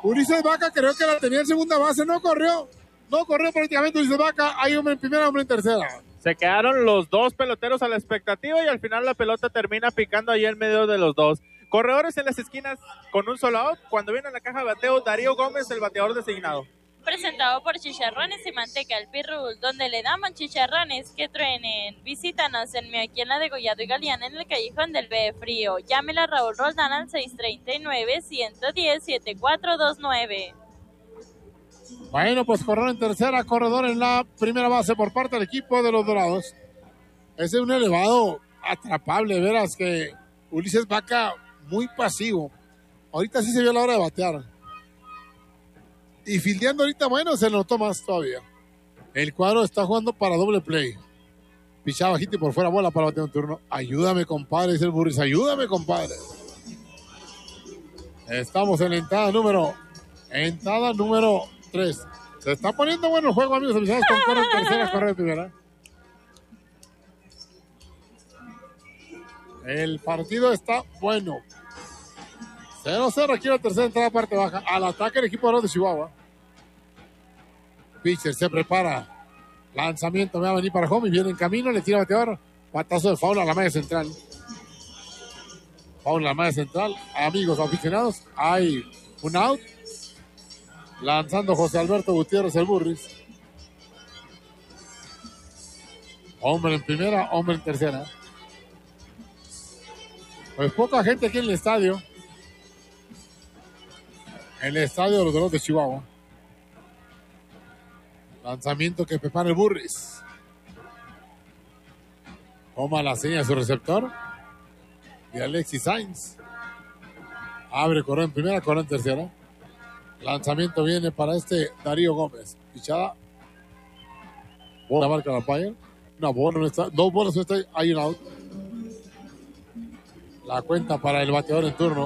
Ulises Vaca creo que la tenía en segunda base, no corrió prácticamente Ulises Vaca, hay hombre en primera, hombre en tercera. Se quedaron los dos peloteros a la expectativa y al final la pelota termina picando ahí en medio de los dos. Corredores en las esquinas con un solo out. Cuando viene a la caja de bateo, Darío Gómez, el bateador designado. Presentado por Chicharrones y Manteca El Pirrul, donde le damos chicharrones que truenen. Visítanos en aquí en la de Gollado y Galeana en el callejón del B Frío. Llámela a Raúl Roldán al 639-110-7429. Bueno, pues corredor en tercera, corredor en la primera base por parte del equipo de los Dorados. Ese es un elevado atrapable, verás que Ulises Vaca muy pasivo. Ahorita sí se vio la hora de batear. Y fildeando ahorita, bueno, se notó más todavía. El cuadro está jugando para doble play. Pichada bajito y por fuera bola para batear un turno. Ayúdame, compadre, dice el Burris. Ayúdame, compadre. Estamos en la entrada número 3. Se está poniendo bueno el juego, amigos aficionados, con correr en tercera, correr en primera. El partido está bueno. 0-0 aquí en la tercera entrada, parte baja. Al ataque el equipo de Chihuahua. Pitcher se prepara. Lanzamiento, me va a venir para home y viene en camino, le tira bateador. Patazo de foul a la media central. Foul a la media central. Amigos aficionados, hay un out. Lanzando José Alberto Gutiérrez, el Burris. Hombre en primera, hombre en tercera. Pues poca gente aquí en el estadio. En el estadio de los Dorados de Chihuahua. Lanzamiento que prepara el Burris. Toma la seña de su receptor. Y Alexis Sainz. Abre, corre en primera, corre en tercera. Lanzamiento viene para Darío Gómez. Pichada. Bola marca la umpire. Una bola no está. Dos bolas no está. Hay un out. La cuenta para el bateador en turno.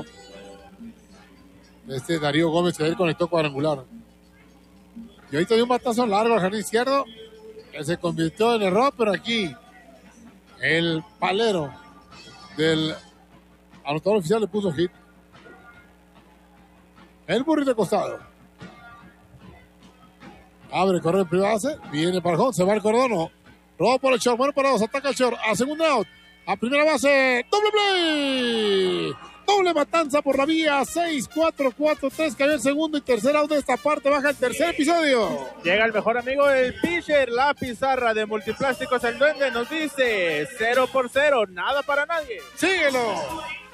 Darío Gómez que ayer conectó cuadrangular. Y ahorita dio un batazo largo al jardín izquierdo. Que se convirtió en error, pero aquí el palero del anotador oficial le puso hit. El Burris de costado. Abre, corre en primera base. Viene para el home, se va el cordono. Robo por el short, bueno parados, ataca el short. A segunda out. A primera base, doble play. Doble matanza por la vía, 6-4-4-3, cayó el segundo y tercer out de esta parte, baja el tercer episodio. Llega el mejor amigo del pitcher, la pizarra de Multiplásticos El Duende, nos dice 0-0, nada para nadie. Síguelo.